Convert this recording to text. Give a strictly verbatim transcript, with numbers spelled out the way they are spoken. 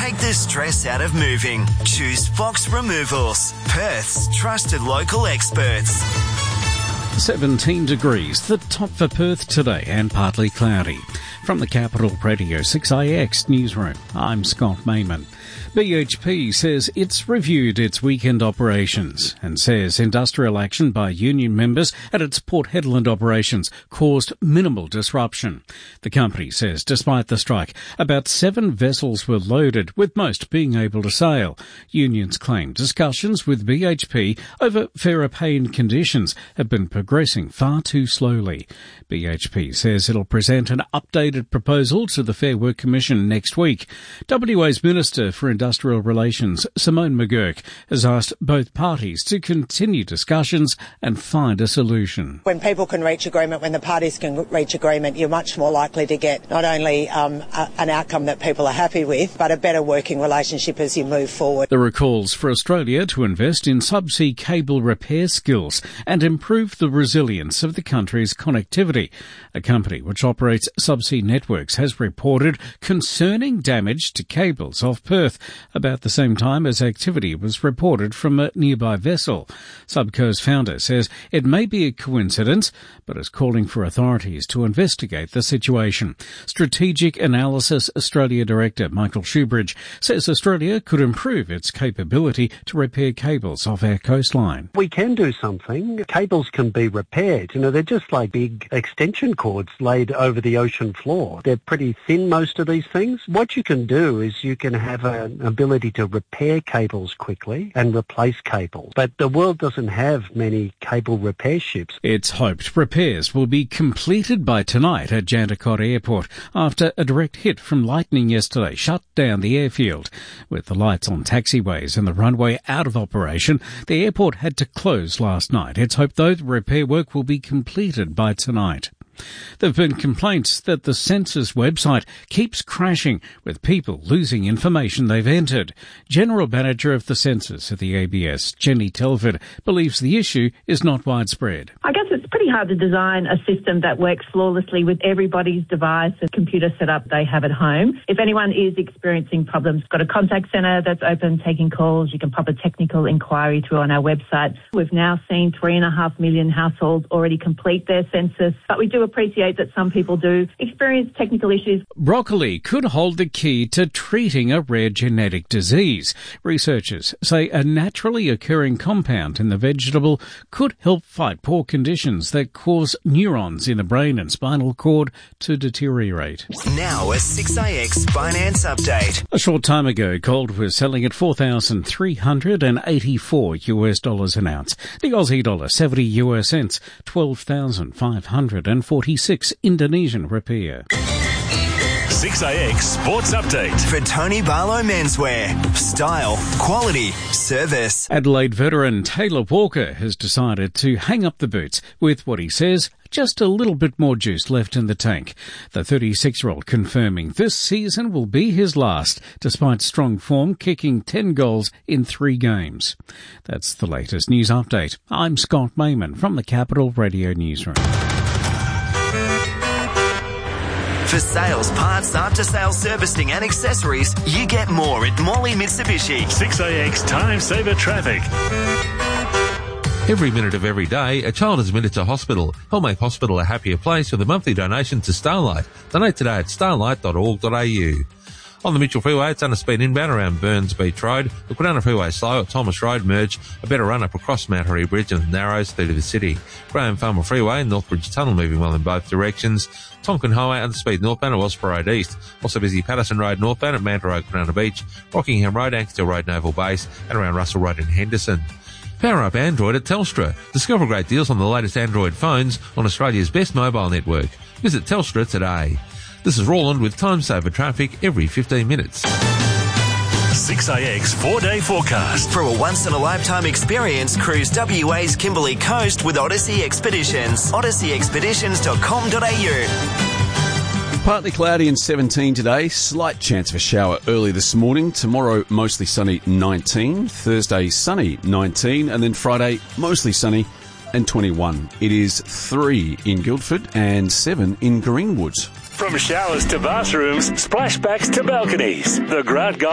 Take the stress out of moving. Choose Fox Removals, Perth's trusted local experts. seventeen degrees, the top for Perth today, and partly cloudy. From the Capital Radio six A X newsroom, I'm Scott Mayman. B H P says it's reviewed its weekend operations and says industrial action by union members at its Port Hedland operations caused minimal disruption. The company says despite the strike, about seven vessels were loaded, with most being able to sail. Unions claim discussions with B H P over fairer pay and conditions have been progressing far too slowly. B H P says it'll present an updated proposal to the Fair Work Commission next week. W A's Minister for Industrial Relations, Simone McGurk, has asked both parties to continue discussions and find a solution. When people can reach agreement, when the parties can reach agreement, you're much more likely to get not only um, a, an outcome that people are happy with, but a better working relationship as you move forward. There are calls for Australia to invest in subsea cable repair skills and improve the resilience of the country's connectivity. A company which operates subsea networks has reported concerning damage to cables off Perth about the same time as activity was reported from a nearby vessel. Subco's founder says it may be a coincidence, but is calling for authorities to investigate the situation. Strategic Analysis Australia Director Michael Shoebridge says Australia could improve its capability to repair cables off our coastline. We can do something. Cables can be repaired. You know, they're just like big extension cords laid over the ocean floor. They're pretty thin, most of these things. What you can do is you can have an ability to repair cables quickly and replace cables. But the world doesn't have many cable repair ships. It's hoped repairs will be completed by tonight at Jandakot Airport after a direct hit from lightning yesterday shut down the airfield. With the lights on taxiways and the runway out of operation, the airport had to close last night. It's hoped, though, the repair work will be completed by tonight. There have been complaints that the census website keeps crashing, with people losing information they've entered. General Manager of the Census at the A B S, Jenny Telford, believes the issue is not widespread. I guess it's pretty hard to design a system that works flawlessly with everybody's device and computer setup they have at home. If anyone is experiencing problems, we've got a contact centre that's open, taking calls. You can pop a technical inquiry through on our website. We've now seen three and a half million households already complete their census, but we do appreciate that some people do experience technical issues. Broccoli could hold the key to treating a rare genetic disease. Researchers say a naturally occurring compound in the vegetable could help fight poor conditions that cause neurons in the brain and spinal cord to deteriorate. Now a six A X finance update. A short time ago, gold was selling at four thousand three hundred eighty-four US dollars an ounce. The Aussie dollar seventy US cents, twelve thousand five hundred forty-six Indonesian rupiah. six A X Sports Update. For Tony Barlow Menswear. Style, quality, service. Adelaide veteran Taylor Walker has decided to hang up the boots with what he says just a little bit more juice left in the tank. The thirty-six-year-old confirming this season will be his last, despite strong form, kicking ten goals in three games. That's the latest news update. I'm Scott Mayman from the Capital Radio Newsroom. For sales, parts, after-sales servicing and accessories, you get more at Morley Mitsubishi. six A X Time Saver Traffic. Every minute of every day, a child is admitted to hospital. Help make hospital a happier place with a monthly donation to Starlight. Donate today at starlight dot org dot a u. On the Mitchell Freeway, it's under speed inbound around Burns Beach Road. The Quinana Freeway slow at Thomas Road merge. A better run up across Mount Harry Bridge and the Narrows through to the city. Graham Farmer Freeway and Northbridge Tunnel moving well in both directions. Tonkin Highway under speed northbound at Wellsborough Road East. Also busy Patterson Road northbound at Manta Road, Quinana Beach. Rockingham Road, Ankersdale Road, Naval Base and around Russell Road in Henderson. Power up Android at Telstra. Discover great deals on the latest Android phones on Australia's best mobile network. Visit Telstra today. This is Roland with Time Saver Traffic every fifteen minutes. six A X four-day forecast. For a once-in-a-lifetime experience, cruise W A's Kimberley Coast with Odyssey Expeditions. odyssey expeditions dot com dot a u. Partly cloudy and seventeen today. Slight chance of a shower early this morning. Tomorrow, mostly sunny, nineteen. Thursday, sunny, nineteen. And then Friday, mostly sunny and twenty-one. It is three in Guildford and seven in Greenwood. From showers to bathrooms, splashbacks to balconies, the Grant Guy